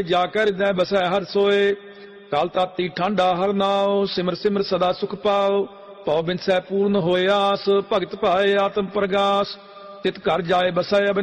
ਜਾ ਕਰ ਹਿਰਦੈ ਬਸੈ ਹਰਿ ਸੋਏ। ਕਾਲ ਤਾਤੀ ਠਾਂਡਾ ਹਰਿ ਨਾਉ, ਸਿਮਰ ਸਿਮਰ ਸਦਾ ਸੁਖ ਪਾਉ। ਭਉ ਬਿਨਸੈ ਪੂਰਨ ਹੋਇ ਆਸ, ਭਗਤ ਭਾਏ ਆਤਮ ਪ੍ਰਗਾਸ। ਤਿਤ ਘਰ ਜਾਏ ਬਸੈ